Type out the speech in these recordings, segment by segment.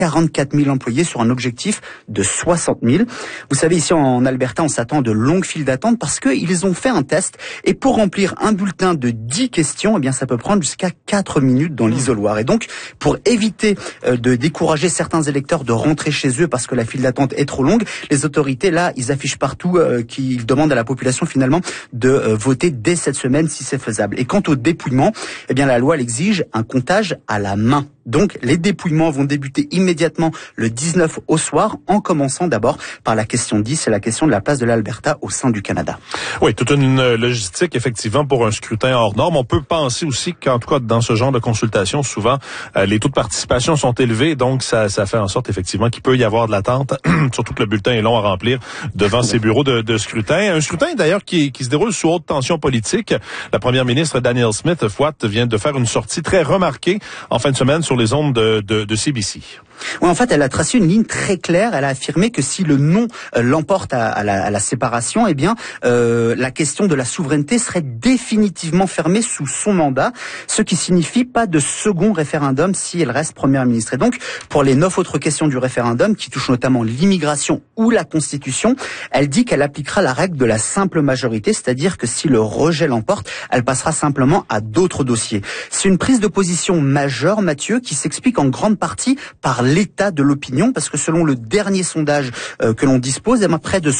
44 000 employés sur un objectif de 60 000. Vous savez, ici en Alberta, on s'attend à de longues files d'attente parce qu'ils ont fait un test. Et pour remplir un bulletin de 10 questions, eh bien, ça peut prendre jusqu'à 4 minutes dans l'isoloir. Et donc, pour éviter de décourager certains électeurs de rentrer chez eux parce que la file d'attente est trop longue, les autorités, là, ils affichent partout qu'ils demandent à la population, finalement, de voter dès cette semaine si c'est faisable. Et quant au dépouillement, eh bien, la loi, elle exige un comptage à la main. Donc, les dépouillements vont débuter immédiatement le 19 au soir, en commençant d'abord par la question 10, c'est la question de la place de l'Alberta au sein du Canada. Oui, toute une logistique, effectivement, pour un scrutin hors norme. On peut penser aussi qu'en tout cas, dans ce genre de consultation, souvent, les taux de participation sont élevés, donc ça fait en sorte, effectivement, qu'il peut y avoir de l'attente, surtout que le bulletin est long à remplir devant ces bureaux de scrutin. Un scrutin, d'ailleurs, qui se déroule sous haute tension politique. La première ministre Danielle Smith, vient de faire une sortie très remarquée en fin de semaine sur les ondes de CBC. Oui, en fait, elle a tracé une ligne très claire. Elle a affirmé que si le non l'emporte à la séparation, eh bien, la question de la souveraineté serait définitivement fermée sous son mandat, ce qui signifie pas de second référendum si elle reste première ministre. Et donc, pour les 9 autres questions du référendum, qui touchent notamment l'immigration ou la Constitution, elle dit qu'elle appliquera la règle de la simple majorité, c'est-à-dire que si le rejet l'emporte, elle passera simplement à d'autres dossiers. C'est une prise de position majeure, Mathieu, qui s'explique en grande partie par l'état de l'opinion, parce que selon le dernier sondage que l'on dispose, près de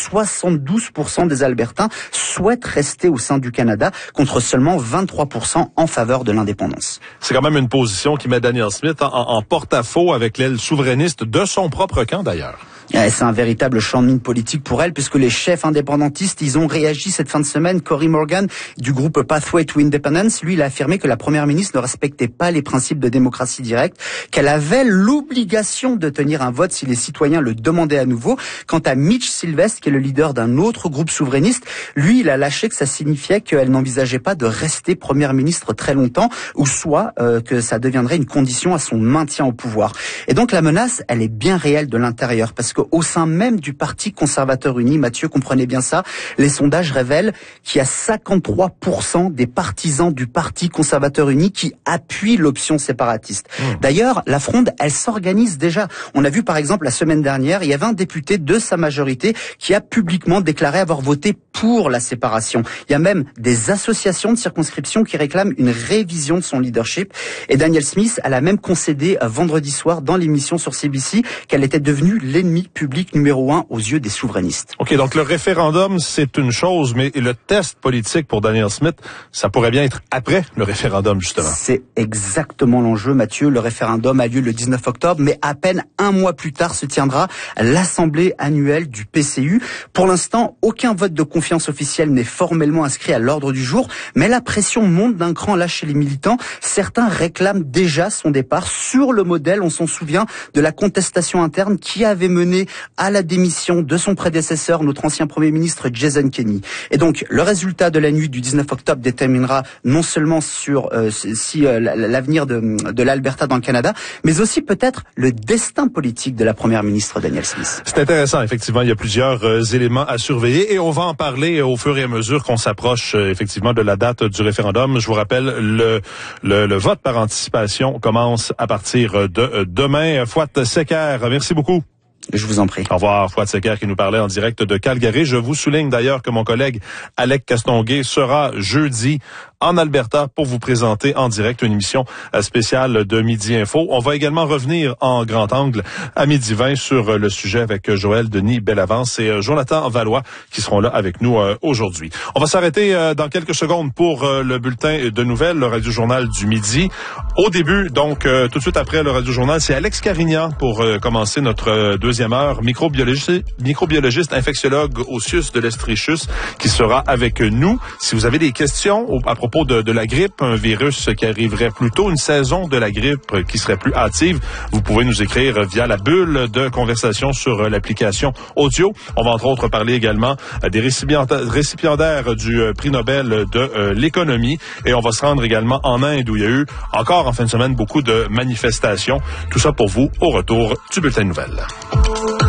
72% des Albertains souhaitent rester au sein du Canada, contre seulement 23% en faveur de l'indépendance. C'est quand même une position qui met Danielle Smith en porte-à-faux avec l'aile souverainiste de son propre camp, d'ailleurs. C'est un véritable champ de mine politique pour elle, puisque les chefs indépendantistes, ils ont réagi cette fin de semaine. Cory Morgan, du groupe Pathway to Independence, lui, il a affirmé que la première ministre ne respectait pas les principes de démocratie directe, qu'elle avait l'obligation de tenir un vote si les citoyens le demandaient à nouveau. Quant à Mitch Sylvestre, qui est le leader d'un autre groupe souverainiste, lui, il a lâché que ça signifiait qu'elle n'envisageait pas de rester première ministre très longtemps, ou soit que ça deviendrait une condition à son maintien au pouvoir. Et donc la menace, elle est bien réelle de l'intérieur, parce que au sein même du Parti conservateur uni, Mathieu, comprenez bien ça, les sondages révèlent qu'il y a 53% des partisans du Parti conservateur uni qui appuient l'option séparatiste. D'ailleurs, la fronde, elle s'organise déjà. On a vu par exemple la semaine dernière, il y avait un député de sa majorité qui a publiquement déclaré avoir voté pour la séparation. Il y a même des associations de circonscription qui réclament une révision de son leadership. Et Danielle Smith, elle a même concédé vendredi soir dans l'émission sur CBC qu'elle était devenue l'ennemi public numéro 1 aux yeux des souverainistes. OK, donc le référendum, c'est une chose, mais le test politique pour Danielle Smith, ça pourrait bien être après le référendum, justement. C'est exactement l'enjeu, Mathieu. Le référendum a lieu le 19 octobre, mais à peine un mois plus tard se tiendra l'assemblée annuelle du PCU. Pour l'instant, aucun vote de confiance officiel n'est formellement inscrit à l'ordre du jour, mais la pression monte d'un cran là chez les militants. Certains réclament déjà son départ sur le modèle, on s'en souvient, de la contestation interne qui avait mené à la démission de son prédécesseur, notre ancien Premier ministre Jason Kenney. Et donc, le résultat de la nuit du 19 octobre déterminera non seulement sur l'avenir de l'Alberta dans le Canada, mais aussi peut-être le destin politique de la Première ministre Danielle Smith. C'est intéressant, effectivement. Il y a plusieurs éléments à surveiller et on va en parler au fur et à mesure qu'on s'approche effectivement de la date du référendum. Je vous rappelle, le vote par anticipation commence à partir de demain. Fouad Secker, merci beaucoup. Je vous en prie. Au revoir, Fouad Secker qui nous parlait en direct de Calgary. Je vous souligne d'ailleurs que mon collègue Alec Castonguay sera jeudi en Alberta pour vous présenter en direct une émission spéciale de Midi Info. On va également revenir en grand angle à 12h20 sur le sujet avec Joël Denis Bellavance et Jonathan Valois qui seront là avec nous aujourd'hui. On va s'arrêter dans quelques secondes pour le bulletin de nouvelles, le Radio-Journal du midi. Au début, donc tout de suite après le Radio-Journal, c'est Alex Carignan pour commencer notre deuxième heure, microbiologiste infectiologue au CIUS de l'Estrichus qui sera avec nous. Si vous avez des questions à propos de la grippe, un virus qui arriverait plus tôt, une saison de la grippe qui serait plus hâtive, vous pouvez nous écrire via la bulle de conversation sur l'application audio. On va entre autres parler également des récipiendaires du prix Nobel de l'économie et on va se rendre également en Inde où il y a eu encore en fin de semaine beaucoup de manifestations. Tout ça pour vous au retour du bulletin de nouvelles.